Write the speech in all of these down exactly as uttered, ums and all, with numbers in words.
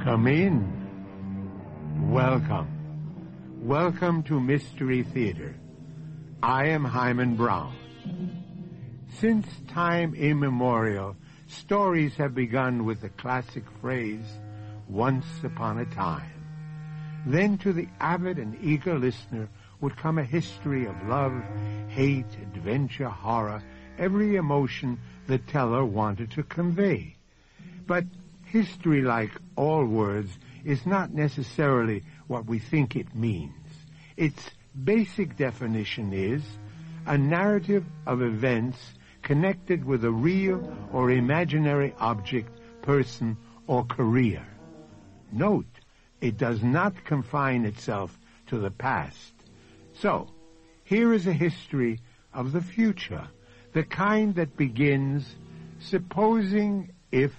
Come in. Welcome. Welcome to Mystery Theater. I am Hyman Brown. Since time immemorial, stories have begun with the classic phrase, once upon a time. Then to the avid and eager listener would come a history of love, hate, adventure, horror, every emotion the teller wanted to convey. But history, like all words, is not necessarily what we think it means. Its basic definition is a narrative of events connected with a real or imaginary object, person, or career. Note, it does not confine itself to the past. So, here is a history of the future, the kind that begins, supposing if...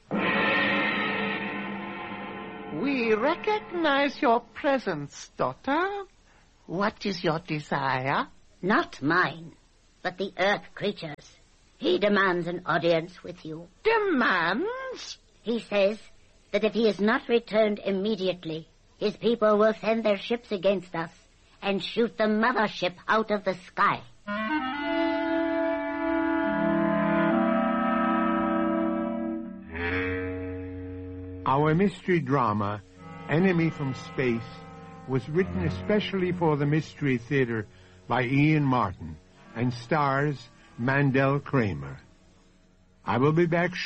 We recognize your presence, daughter. What is your desire? Not mine, but the Earth creature's. He demands an audience with you. Demands? He says that if he is not returned immediately, his people will send their ships against us and shoot the mothership out of the sky. Our mystery drama, Enemy from Space, was written especially for the Mystery Theater by Ian Martin and stars Mandel Kramer. I will be back shortly.